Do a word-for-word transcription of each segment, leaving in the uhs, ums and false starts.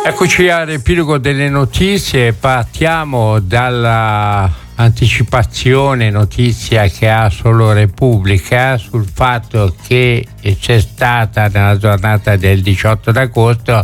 Eccoci al riepilogo delle notizie. Partiamo dalla anticipazione, notizia che ha solo Repubblica, sul fatto che c'è stata nella giornata del diciotto d'agosto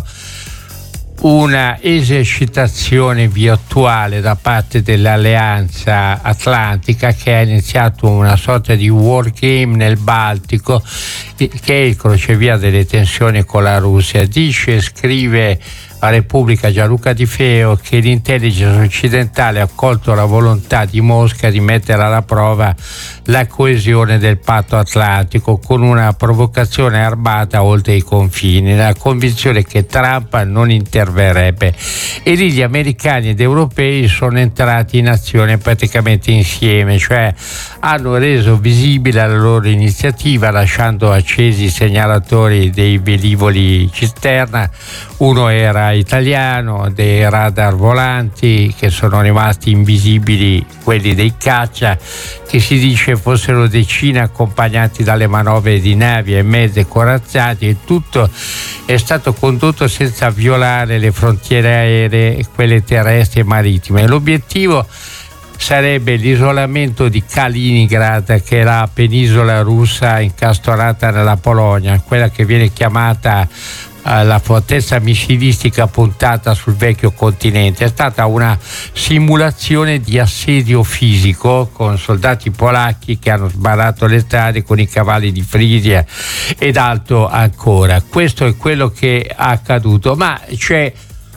una esercitazione virtuale da parte dell'Alleanza Atlantica, che ha iniziato una sorta di war game nel Baltico, che è il crocevia delle tensioni con la Russia. Dice, scrive a Repubblica Gianluca Di Feo, che l'intelligence occidentale ha colto la volontà di Mosca di mettere alla prova la coesione del patto atlantico con una provocazione armata oltre i confini, nella convinzione che Trump non interverrebbe. E lì gli americani ed europei sono entrati in azione praticamente insieme, cioè hanno reso visibile la loro iniziativa lasciando accesi i segnalatori dei velivoli cisterna. Uno era italiano, dei radar volanti che sono rimasti invisibili, quelli dei caccia, che si dice fossero decine, accompagnati dalle manovre di navi e mezzi corazzati, e tutto è stato condotto senza violare le frontiere aeree, quelle terrestri e marittime. L'obiettivo sarebbe l'isolamento di Kaliningrad, che è la penisola russa incastonata nella Polonia, quella che viene chiamata la fortezza missilistica puntata sul vecchio continente. È stata una simulazione di assedio fisico con soldati polacchi che hanno sbarrato le strade con i cavalli di Frisia ed altro ancora. Questo è quello che è accaduto, ma c'è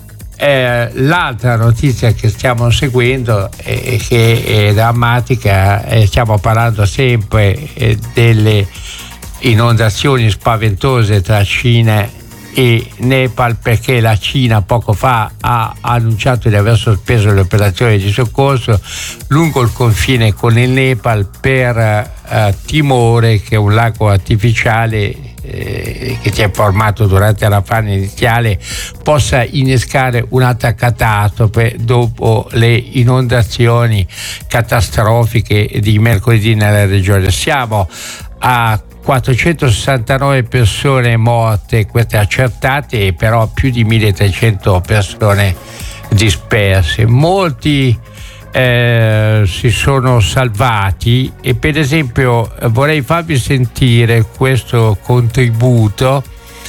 eh, l'altra notizia che stiamo seguendo e che è drammatica. Eh, stiamo parlando sempre eh, delle inondazioni spaventose tra Cina e Nepal, perché la Cina poco fa ha annunciato di aver sospeso le operazioni di soccorso lungo il confine con il Nepal per eh, timore che un lago artificiale eh, che si è formato durante la frana iniziale possa innescare un'altra catastrofe dopo le inondazioni catastrofiche di mercoledì nella regione. Siamo a quattrocentosessantanove persone morte, queste accertate, e però più di milletrecento persone disperse. Molti eh, si sono salvati, e per esempio vorrei farvi sentire questo contributo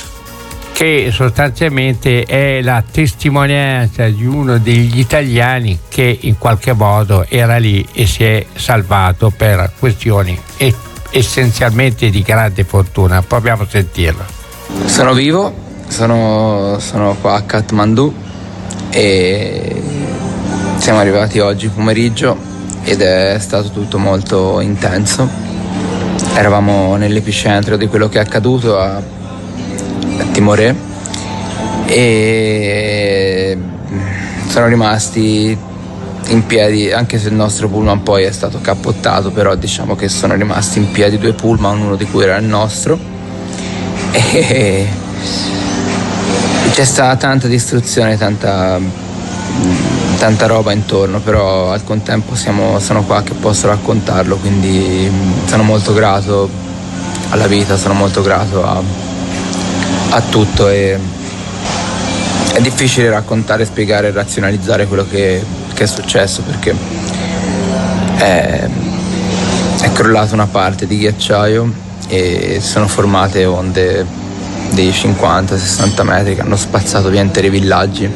che sostanzialmente è la testimonianza di uno degli italiani che in qualche modo era lì e si è salvato per questioni e essenzialmente di grande fortuna. Proviamo a sentirlo. Sono vivo, sono, sono qua a Kathmandu e siamo arrivati oggi pomeriggio ed è stato tutto molto intenso. Eravamo nell'epicentro di quello che è accaduto a, a Timoré e sono rimasti in piedi, anche se il nostro pullman poi è stato cappottato, però diciamo che sono rimasti in piedi due pullman, uno di cui era il nostro, e c'è stata tanta distruzione, tanta, tanta roba intorno, però al contempo siamo, sono qua che posso raccontarlo, quindi sono molto grato alla vita, sono molto grato a, a tutto, e è difficile raccontare, spiegare e razionalizzare quello che che è successo, perché è, è crollata una parte di ghiacciaio e si sono formate onde dei cinquanta sessanta metri che hanno spazzato via interi villaggi,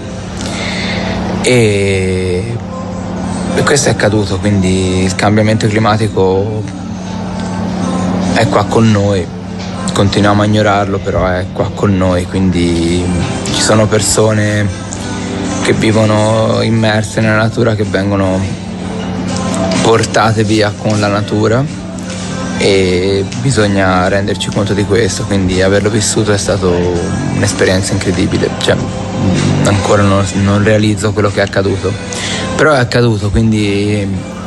e, e questo è accaduto. Quindi il cambiamento climatico è qua con noi, continuiamo a ignorarlo, però è qua con noi, quindi ci sono persone che vivono immerse nella natura, che vengono portate via con la natura, e bisogna renderci conto di questo. Quindi averlo vissuto è stato un'esperienza incredibile, cioè, ancora non, non realizzo quello che è accaduto, però è accaduto, quindi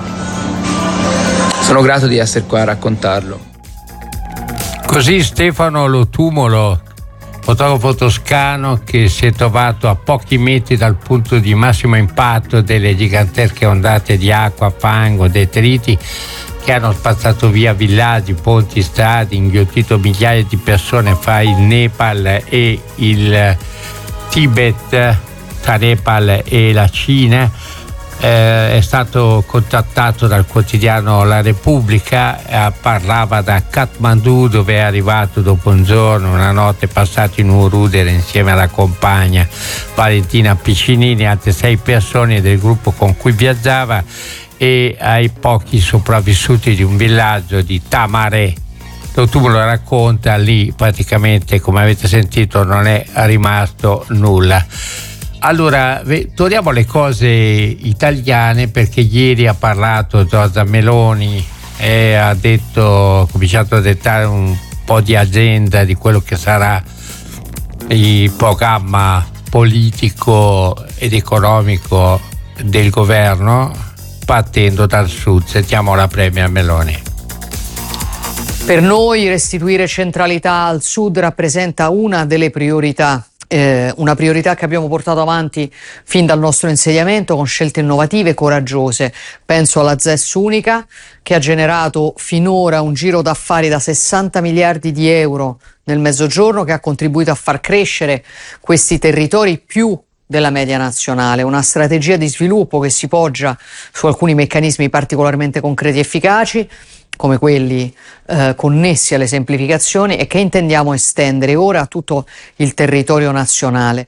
sono grato di essere qua a raccontarlo. Così Stefano Lotumolo, fotografo toscano, che si è trovato a pochi metri dal punto di massimo impatto delle gigantesche ondate di acqua, fango, detriti che hanno spazzato via villaggi, ponti, strade, inghiottito migliaia di persone fra il Nepal e il Tibet, tra Nepal e la Cina. Eh, è stato contattato dal quotidiano La Repubblica, eh, parlava da Kathmandu, dove è arrivato dopo un giorno, una notte passata in un rudere insieme alla compagna Valentina Piccinini e altre sei persone del gruppo con cui viaggiava, e ai pochi sopravvissuti di un villaggio di Tamare. Tu me lo racconta, lì praticamente, come avete sentito, non è rimasto nulla. Allora, torniamo alle cose italiane, perché ieri ha parlato Giorgia Meloni e ha detto, ha cominciato a dettare un po' di agenda di quello che sarà il programma politico ed economico del governo, partendo dal sud. Sentiamo la Premier Meloni. Per noi restituire centralità al sud rappresenta una delle priorità. Eh, una priorità che abbiamo portato avanti fin dal nostro insediamento con scelte innovative e coraggiose. Penso alla Z E S unica, che ha generato finora un giro d'affari da sessanta miliardi di euro nel Mezzogiorno, che ha contribuito a far crescere questi territori più della media nazionale. Una strategia di sviluppo che si poggia su alcuni meccanismi particolarmente concreti e efficaci, come quelli eh, connessi alle semplificazioni, e che intendiamo estendere ora a tutto il territorio nazionale.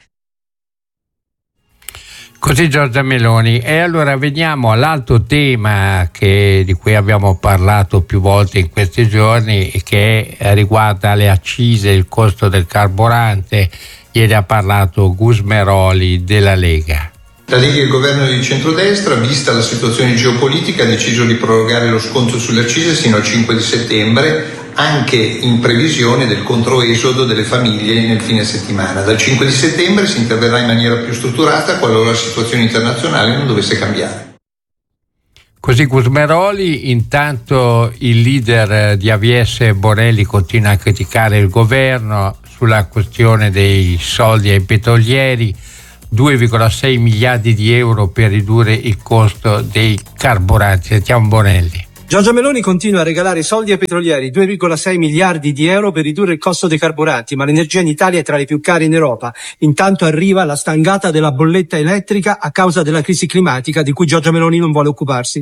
Così Giorgia Meloni. E allora veniamo all'altro tema che, di cui abbiamo parlato più volte in questi giorni, che riguarda le accise, il costo del carburante. Ieri ha parlato Gusmeroli della Lega. La Lega e il governo di centrodestra, vista la situazione geopolitica, ha deciso di prorogare lo sconto sulle accise sino al cinque di settembre, anche in previsione del controesodo delle famiglie nel fine settimana. Dal cinque di settembre si interverrà in maniera più strutturata qualora la situazione internazionale non dovesse cambiare. Così Gusmeroli. Intanto il leader di A V S Borrelli continua a criticare il governo sulla questione dei soldi ai petrolieri. due virgola sei miliardi di euro per ridurre il costo dei carburanti. Sentiamo Bonelli. Giorgia Meloni continua a regalare soldi ai petrolieri, due virgola sei miliardi di euro per ridurre il costo dei carburanti, ma l'energia in Italia è tra le più care in Europa. Intanto arriva la stangata della bolletta elettrica a causa della crisi climatica di cui Giorgia Meloni non vuole occuparsi.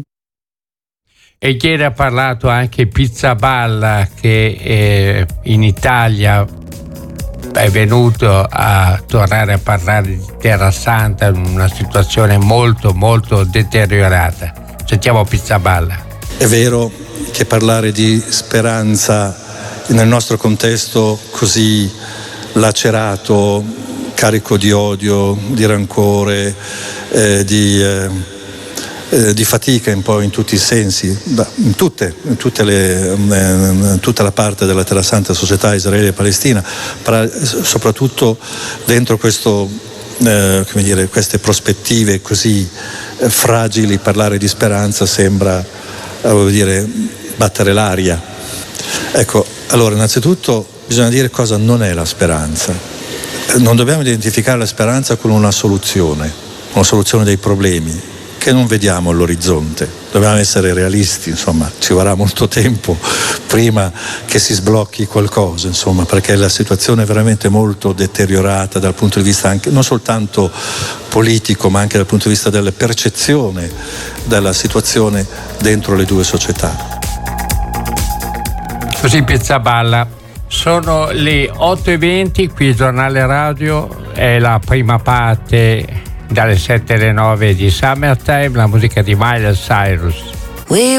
E ieri ha parlato anche Pizzaballa, che eh, in Italia è venuto a tornare a parlare di Terra Santa in una situazione molto molto deteriorata. Sentiamo Pizzaballa. È vero che parlare di speranza nel nostro contesto così lacerato, carico di odio, di rancore, eh, di, eh, eh, di fatica un po' in tutti i sensi, in tutte, in tutte le, in tutta la parte della Terra Santa, società Israele e Palestina, soprattutto dentro questo, eh, come dire, queste prospettive così eh, fragili, parlare di speranza sembra, voglio dire, battere l'aria. Ecco, allora innanzitutto bisogna dire cosa non è la speranza. Non dobbiamo identificare la speranza con una soluzione, una soluzione dei problemi che non vediamo all'orizzonte. Dobbiamo essere realisti, insomma, ci vorrà molto tempo prima che si sblocchi qualcosa, insomma, perché la situazione è veramente molto deteriorata dal punto di vista anche non soltanto politico, ma anche dal punto di vista della percezione della situazione dentro le due società. Così Pizzaballa. Sono le otto e venti, qui il giornale radio, è la prima parte dalle sette alle nove di Summertime, la musica di Miley Cyrus.